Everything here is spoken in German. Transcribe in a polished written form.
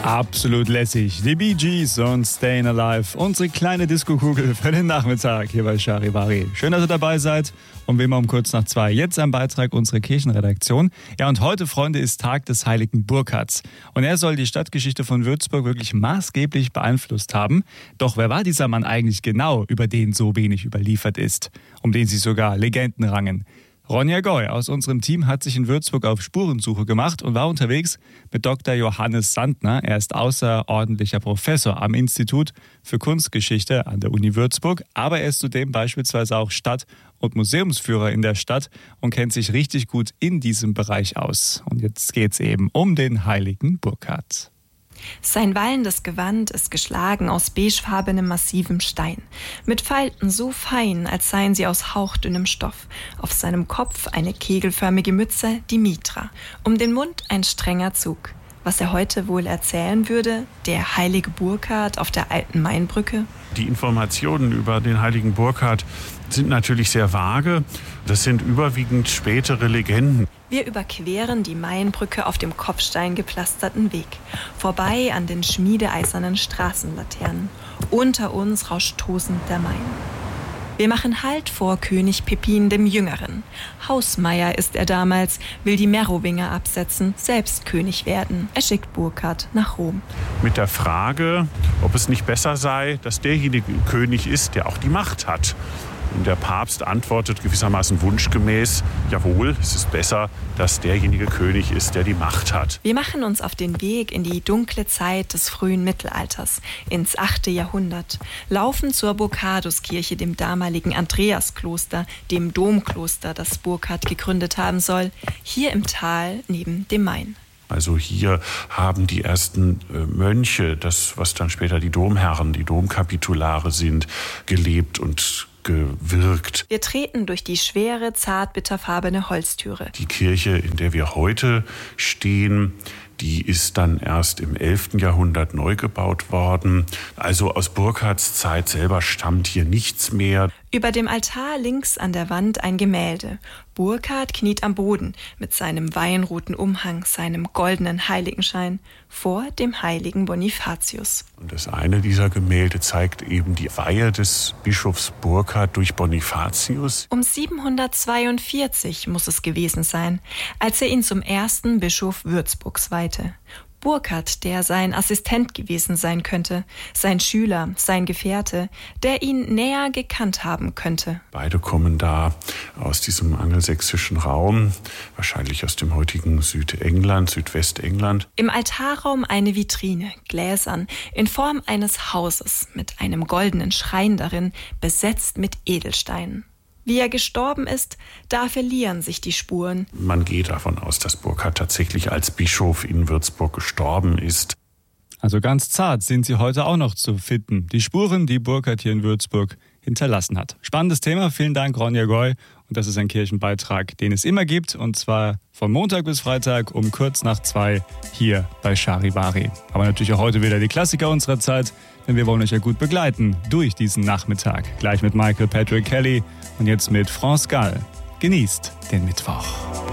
Absolut lässig. Die Bee Gees und Stayin' Alive. Unsere kleine Disco-Kugel für den Nachmittag hier bei Charivari. Schön, dass ihr dabei seid. Und wie immer um kurz nach 2. Jetzt ein Beitrag unserer Kirchenredaktion. Ja, und heute, Freunde, ist Tag des heiligen Burkhards. Und er soll die Stadtgeschichte von Würzburg wirklich maßgeblich beeinflusst haben. Doch wer war dieser Mann eigentlich genau, über den so wenig überliefert ist? Um den sich sogar Legenden rangen. Ronja Goy aus unserem Team hat sich in Würzburg auf Spurensuche gemacht und war unterwegs mit Dr. Johannes Sandner. Er ist außerordentlicher Professor am Institut für Kunstgeschichte an der Uni Würzburg, aber er ist zudem beispielsweise auch Stadt- und Museumsführer in der Stadt und kennt sich richtig gut in diesem Bereich aus. Und jetzt geht's eben um den heiligen Burkhard. Sein wallendes Gewand ist geschlagen aus beigefarbenem massivem Stein, mit Falten so fein, als seien sie aus hauchdünnem Stoff. Auf seinem Kopf eine kegelförmige Mütze, die Mitra, um den Mund ein strenger Zug. Was er heute wohl erzählen würde, der heilige Burkhard auf der alten Mainbrücke? Die Informationen über den heiligen Burkhard sind natürlich sehr vage. Das sind überwiegend spätere Legenden. Wir überqueren die Mainbrücke auf dem kopfsteingepflasterten Weg, vorbei an den schmiedeeisernen Straßenlaternen. Unter uns rauscht tosend der Main. Wir machen Halt vor König Pippin dem Jüngeren. Hausmeier ist er damals, will die Merowinger absetzen, selbst König werden. Er schickt Burkhard nach Rom. Mit der Frage, ob es nicht besser sei, dass derjenige König ist, der auch die Macht hat. Und der Papst antwortet gewissermaßen wunschgemäß, jawohl, es ist besser, dass derjenige König ist, der die Macht hat. Wir machen uns auf den Weg in die dunkle Zeit des frühen Mittelalters, ins 8. Jahrhundert, laufen zur Burchaduskirche, dem damaligen Andreaskloster, dem Domkloster, das Burkhard gegründet haben soll, hier im Tal neben dem Main. Also hier haben die ersten Mönche, das was dann später die Domherren, die Domkapitulare sind, gelebt und gewirkt. Wir treten durch die schwere, zartbitterfarbene Holztüre. Die Kirche, in der wir heute stehen, die ist dann erst im 11. Jahrhundert neu gebaut worden. Also aus Burkhards Zeit selber stammt hier nichts mehr. Über dem Altar links an der Wand ein Gemälde. Burkhard kniet am Boden mit seinem weinroten Umhang, seinem goldenen Heiligenschein vor dem heiligen Bonifatius. Und das eine dieser Gemälde zeigt eben die Weihe des Bischofs Burkhard durch Bonifatius. Um 742 muss es gewesen sein, als er ihn zum ersten Bischof Würzburgs weihte. Burkhard, der sein Assistent gewesen sein könnte, sein Schüler, sein Gefährte, der ihn näher gekannt haben könnte. Beide kommen da aus diesem angelsächsischen Raum, wahrscheinlich aus dem heutigen Südengland, Südwestengland. Im Altarraum eine Vitrine, gläsern, in Form eines Hauses, mit einem goldenen Schrein darin, besetzt mit Edelsteinen. Wie er gestorben ist, da verlieren sich die Spuren. Man geht davon aus, dass Burkhard tatsächlich als Bischof in Würzburg gestorben ist. Also ganz zart sind sie heute auch noch zu finden. Die Spuren, die Burkhard hier in Würzburg hinterlassen hat. Spannendes Thema. Vielen Dank, Ronja Goy. Und das ist ein Kirchenbeitrag, den es immer gibt. Und zwar von Montag bis Freitag um kurz nach 2 hier bei Charivari. Aber natürlich auch heute wieder die Klassiker unserer Zeit. Denn wir wollen euch ja gut begleiten durch diesen Nachmittag. Gleich mit Michael Patrick Kelly und jetzt mit France Gall. Genießt den Mittwoch.